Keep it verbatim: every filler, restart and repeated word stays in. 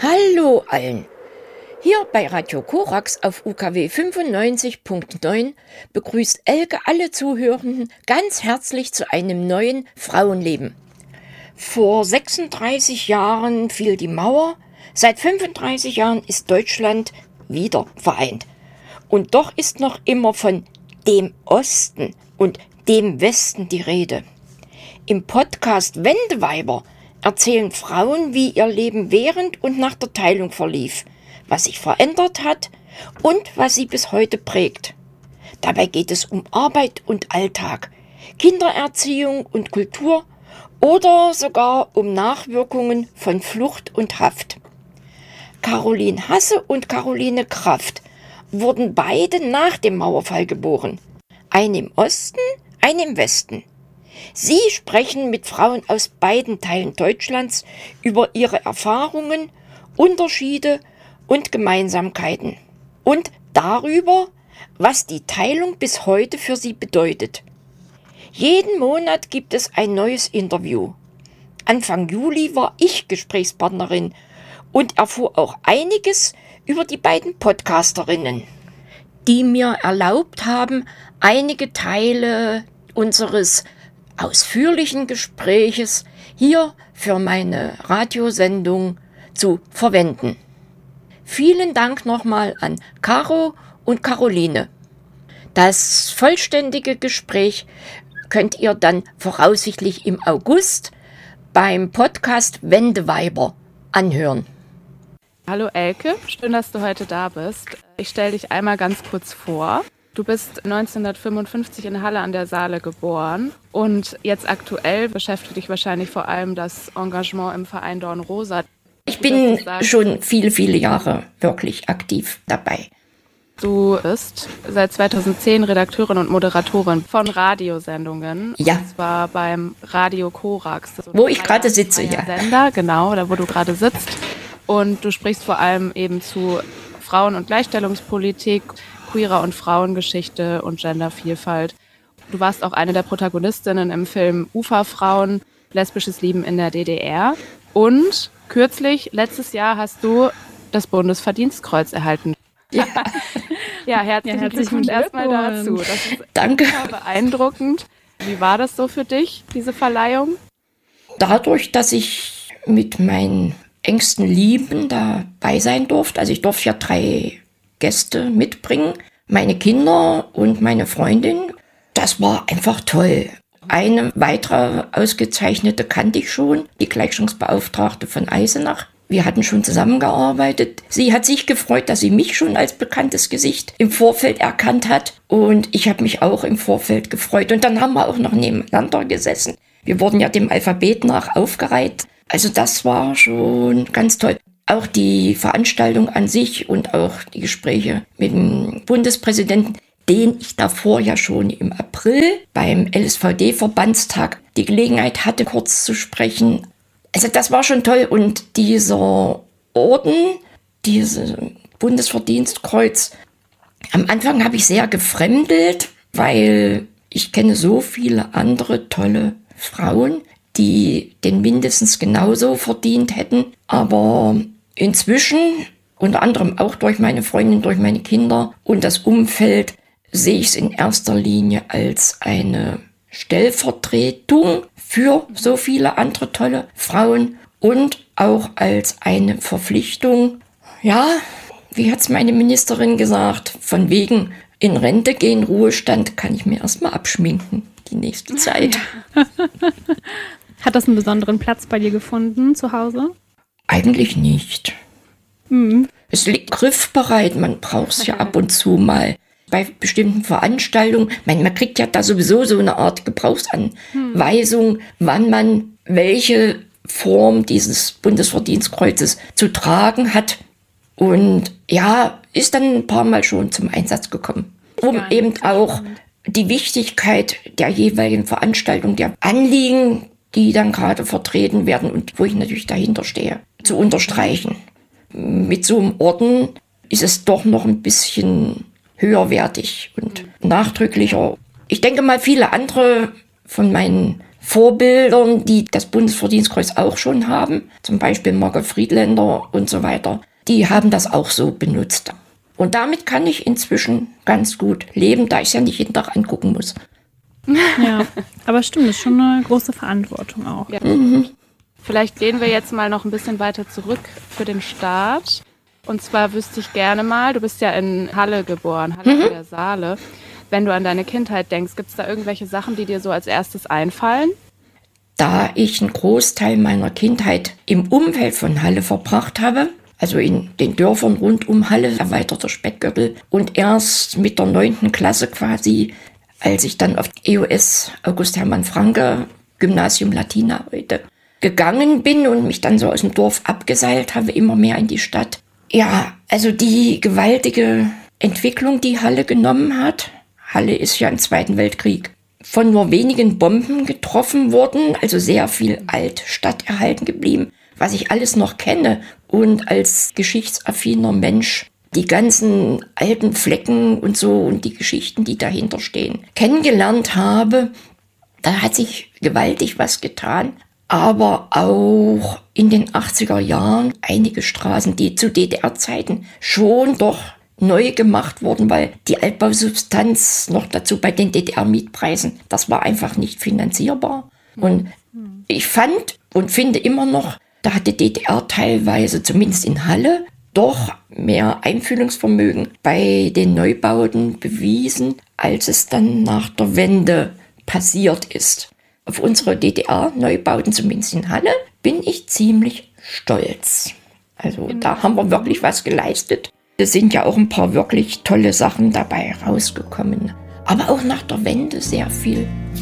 Hallo allen! Hier bei Radio Korax auf U K W fünfundneunzig Komma neun begrüßt Elke alle Zuhörenden ganz herzlich zu einem neuen Frauenleben. Vor sechsunddreißig Jahren fiel die Mauer, seit fünfunddreißig Jahren ist Deutschland wieder vereint. Und doch ist noch immer von dem Osten und dem Westen die Rede. Im Podcast Wendeweiber erzählen Frauen, wie ihr Leben während und nach der Teilung verlief, was sich verändert hat und was sie bis heute prägt. Dabei geht es um Arbeit und Alltag, Kindererziehung und Kultur oder sogar um Nachwirkungen von Flucht und Haft. Caroline Hasse und Caroline Kraft wurden beide nach dem Mauerfall geboren. Eine im Osten, eine im Westen. Sie sprechen mit Frauen aus beiden Teilen Deutschlands über ihre Erfahrungen, Unterschiede und Gemeinsamkeiten und darüber, was die Teilung bis heute für sie bedeutet. Jeden Monat gibt es ein neues Interview. Anfang Juli war ich Gesprächspartnerin und erfuhr auch einiges über die beiden Podcasterinnen, die mir erlaubt haben, einige Teile unseres ausführlichen Gespräches hier für meine Radiosendung zu verwenden. Vielen Dank nochmal an Caro und Caroline. Das vollständige Gespräch könnt ihr dann voraussichtlich im August beim Podcast Wendeweiber anhören. Hallo Elke, schön, dass du heute da bist. Ich stelle dich einmal ganz kurz vor. Du bist neunzehnhundertfünfundfünfzig in Halle an der Saale geboren und jetzt aktuell beschäftigt dich wahrscheinlich vor allem das Engagement im Verein Dornrosa. Ich bin schon viele, viele Jahre wirklich aktiv dabei. Du bist seit zweitausendzehn Redakteurin und Moderatorin von Radiosendungen. Ja. Und zwar beim Radio Korax. Wo ich gerade sitze, ja. Sender, genau, da wo du gerade sitzt. Und du sprichst vor allem eben zu Frauen- und Gleichstellungspolitik, queerer und Frauengeschichte und Gendervielfalt. Du warst auch eine der Protagonistinnen im Film Uferfrauen, lesbisches Leben in der D D R. Und kürzlich, letztes Jahr, hast du das Bundesverdienstkreuz erhalten. Ja, ja herzlichen, ja, herzlichen Glückwunsch erstmal dazu. Das ist Danke. Beeindruckend. Wie war das so für dich, diese Verleihung? Dadurch, dass ich mit meinen engsten Lieben dabei sein durfte, also ich durfte ja drei Gäste mitbringen, meine Kinder und meine Freundin. Das war einfach toll. Eine weitere ausgezeichnete kannte ich schon, die Gleichstellungsbeauftragte von Eisenach. Wir hatten schon zusammengearbeitet. Sie hat sich gefreut, dass sie mich schon als bekanntes Gesicht im Vorfeld erkannt hat. Und ich habe mich auch im Vorfeld gefreut. Und dann haben wir auch noch nebeneinander gesessen. Wir wurden ja dem Alphabet nach aufgereiht. Also das war schon ganz toll. Auch die Veranstaltung an sich und auch die Gespräche mit dem Bundespräsidenten, den ich davor ja schon im April beim L S V D-Verbandstag die Gelegenheit hatte, kurz zu sprechen. Also das war schon toll. Und dieser Orden, dieses Bundesverdienstkreuz, am Anfang habe ich sehr gefremdelt, weil ich kenne so viele andere tolle Frauen, die den mindestens genauso verdient hätten. Aber inzwischen, unter anderem auch durch meine Freundin, durch meine Kinder und das Umfeld, sehe ich es in erster Linie als eine Stellvertretung für so viele andere tolle Frauen und auch als eine Verpflichtung. Ja, wie hat es meine Ministerin gesagt, von wegen in Rente gehen, Ruhestand, kann ich mir erstmal abschminken, die nächste Zeit. Hat das einen besonderen Platz bei dir gefunden zu Hause? Eigentlich nicht. Mhm. Es liegt griffbereit, man braucht es ja ab und zu mal. Bei bestimmten Veranstaltungen, man, man kriegt ja da sowieso so eine Art Gebrauchsanweisung, wann man welche Form dieses Bundesverdienstkreuzes zu tragen hat. Und ja, ist dann ein paar Mal schon zum Einsatz gekommen, um eben auch die Wichtigkeit der jeweiligen Veranstaltung, der Anliegen, die dann gerade vertreten werden und wo ich natürlich dahinter stehe, zu unterstreichen. Mit so einem Orden ist es doch noch ein bisschen höherwertig und nachdrücklicher. Ich denke mal, viele andere von meinen Vorbildern, die das Bundesverdienstkreuz auch schon haben, zum Beispiel Margot Friedländer und so weiter, die haben das auch so benutzt. Und damit kann ich inzwischen ganz gut leben, da ich es ja nicht jeden Tag angucken muss. Ja, aber stimmt, das ist schon eine große Verantwortung auch. Ja. Mhm. Vielleicht gehen wir jetzt mal noch ein bisschen weiter zurück für den Start. Und zwar wüsste ich gerne mal, du bist ja in Halle geboren, Halle Mhm. an der Saale. Wenn du an deine Kindheit denkst, gibt es da irgendwelche Sachen, die dir so als erstes einfallen? Da ich einen Großteil meiner Kindheit im Umfeld von Halle verbracht habe, also in den Dörfern rund um Halle, erweiterter Speckgürtel, und erst mit der neunten Klasse quasi, als ich dann auf E O S August Hermann Franke, Gymnasium Latina heute, gegangen bin und mich dann so aus dem Dorf abgeseilt habe, immer mehr in die Stadt. Ja, also die gewaltige Entwicklung, die Halle genommen hat. Halle ist ja im Zweiten Weltkrieg von nur wenigen Bomben getroffen worden, also sehr viel Altstadt erhalten geblieben, was ich alles noch kenne. Und als geschichtsaffiner Mensch die ganzen alten Flecken und so und die Geschichten, die dahinter stehen, kennengelernt habe, da hat sich gewaltig was getan. Aber auch in den achtziger Jahren einige Straßen, die zu D D R-Zeiten schon doch neu gemacht wurden, weil die Altbausubstanz noch dazu bei den D D R-Mietpreisen, das war einfach nicht finanzierbar. Und ich fand und finde immer noch, da hat die D D R teilweise, zumindest in Halle, doch mehr Einfühlungsvermögen bei den Neubauten bewiesen, als es dann nach der Wende passiert ist. Auf unsere D D R-Neubauten, zumindest in Halle, bin ich ziemlich stolz. Also da haben wir wirklich was geleistet. Es sind ja auch ein paar wirklich tolle Sachen dabei rausgekommen. Aber auch nach der Wende sehr viel